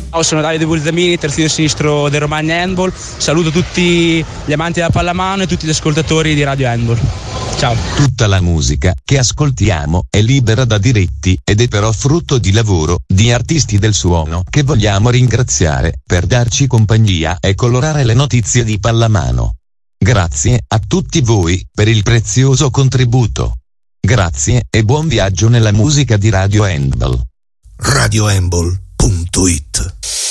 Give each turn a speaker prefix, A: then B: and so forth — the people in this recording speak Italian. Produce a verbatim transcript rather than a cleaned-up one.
A: Ciao, sono Davide Bulzamini, terzino sinistro del Romagna Handball. Saluto tutti gli amanti della pallamano e tutti gli ascoltatori di Radio Handball. Ciao.
B: Tutta la musica che ascoltiamo è libera da diritti ed è però frutto di lavoro di artisti del suono che vogliamo ringraziare per darci compagnia e colorare le notizie di pallamano. Grazie a tutti voi per il prezioso contributo. Grazie e buon viaggio nella musica di Radio Handball.
C: radio handball punto it